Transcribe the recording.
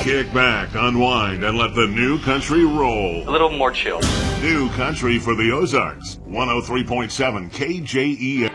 Kick back, unwind, and let the new country roll. A little more chill. New country for the Ozarks. 103.7 KJEL.